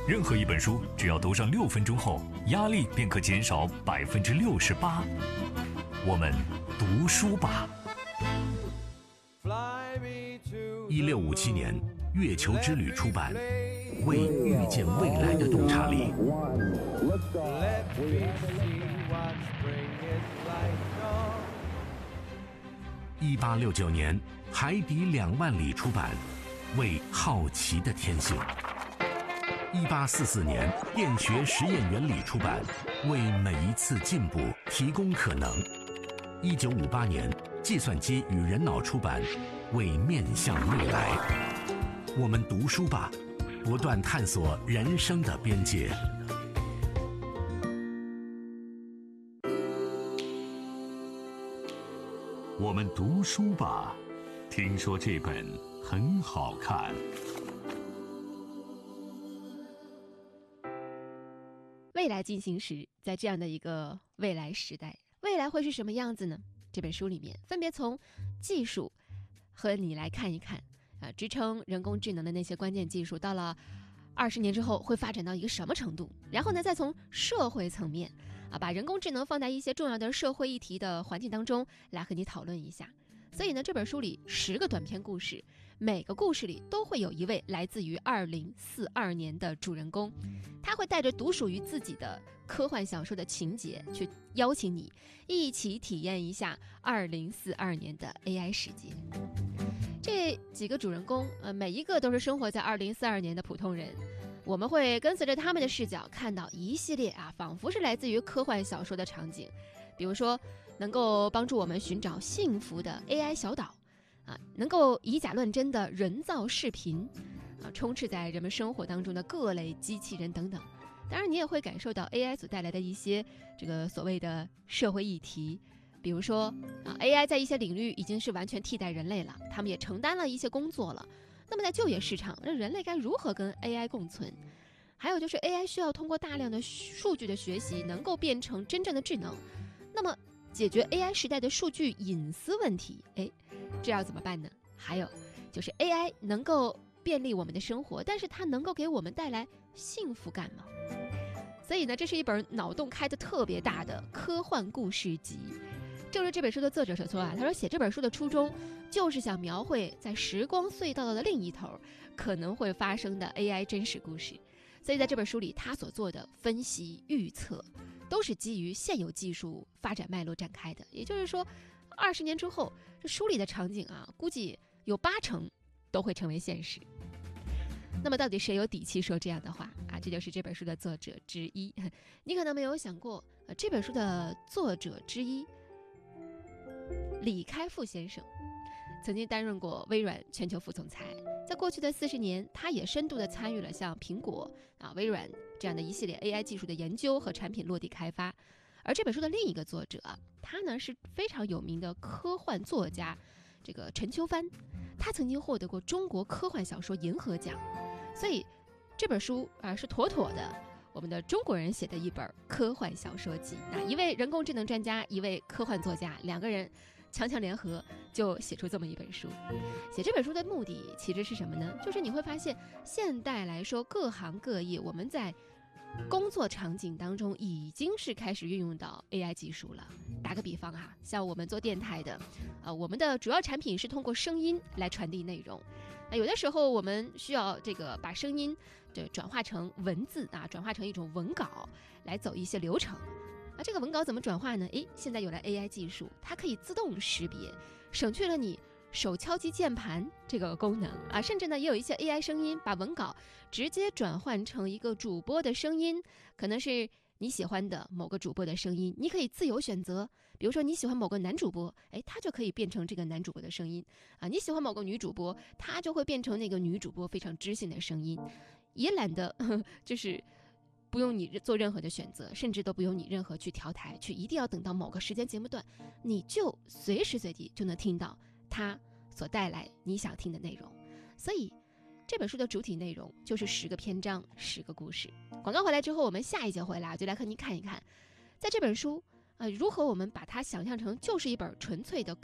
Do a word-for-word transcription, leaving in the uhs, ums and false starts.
任何一本书只要读上六分钟后，压力便可减少百分之六十八。我们读书吧。一六五七年，月球之旅出版，为预见未来的洞察力。一八六九年，海底两万里出版，为好奇的天性。一八四四年，电学实验原理出版，为每一次进步提供可能。一九五八年，计算机与人脑出版，为面向未来。我们读书吧，不断探索人生的边界。我们读书吧，听说这本很好看。 未来进行时，在这样的一个未来时代，未来会是什么样子呢？这本书里面分别从技术和你来看一看啊，支撑人工智能的那些关键技术到了二十年之后会发展到一个什么程度，然后呢再从社会层面啊，把人工智能放在一些重要的社会议题的环境当中来和你讨论一下。所以呢，这本书里十个短篇故事，每个故事里都会有一位来自于二零四二年的主人公，他会带着独属于自己的科幻小说的情节，去邀请你一起体验一下二零四二年的 A I 世界。这几个主人公，呃，每一个都是生活在二零四二年的普通人。我们会跟随着他们的视角，看到一系列啊，仿佛是来自于科幻小说的场景。比如说，能够帮助我们寻找幸福的 A I 小岛，啊，能够以假乱真的人造视频，啊，充斥在人们生活当中的各类机器人等等。当然，你也会感受到 A I 所带来的一些这个所谓的社会议题。比如说啊 ，A I 在一些领域已经是完全替代人类了，他们也承担了一些工作了。那么在就业市场，那人类该如何跟 A I 共存？还有就是 A I 需要通过大量的数据的学习，能够变成真正的智能。那么解决 A I 时代的数据隐私问题，哎，这要怎么办呢？还有就是 A I 能够便利我们的生活，但是它能够给我们带来幸福感吗？所以呢，这是一本脑洞开得特别大的科幻故事集。正如这本书的作者所说啊，他说写这本书的初衷就是想描绘在时光隧道的另一头可能会发生的 A I 真实故事。所以在这本书里，他所做的分析预测都是基于现有技术发展脉络展开的。也就是说，二十年之后，这书里的场景啊，估计有八成都会成为现实。那么到底谁有底气说这样的话啊？这就是这本书的作者之一。你可能没有想过，呃，这本书的作者之一李开复先生曾经担任过微软全球副总裁，在过去的四十年，他也深度的参与了像苹果啊、微软这样的一系列 A I 技术的研究和产品落地开发。而这本书的另一个作者，他呢是非常有名的科幻作家，这个陈秋帆，他曾经获得过中国科幻小说银河奖。所以这本书啊、呃、是妥妥的我们的中国人写的一本科幻小说集。那一位人工智能专家，一位科幻作家，两个人强强联合，就写出这么一本书。写这本书的目的其实是什么呢？就是你会发现，现代来说，各行各业我们在工作场景当中已经是开始运用到 A I 技术了。打个比方哈，像我们做电台的，呃，我们的主要产品是通过声音来传递内容。那有的时候我们需要这个把声音这转化成文字啊，转化成一种文稿来走一些流程。啊，这个文稿怎么转化呢？诶，现在有了 A I 技术，它可以自动识别，省去了你手敲击键盘这个功能啊，甚至呢也有一些 A I 声音把文稿直接转换成一个主播的声音，可能是你喜欢的某个主播的声音，你可以自由选择。比如说你喜欢某个男主播，哎，他就可以变成这个男主播的声音啊；你喜欢某个女主播，他就会变成那个女主播非常知性的声音。也懒得呵就是不用你做任何的选择，甚至都不用你任何去调台，去一定要等到某个时间节目段，你就随时随地就能听到它所带来你想听的内容。所以这本书的主体内容就是十个篇章，十个故事。广告回来之后，我们下一节回来就来和你看一看，在这本书呃，如何我们把它想象成就是一本纯粹的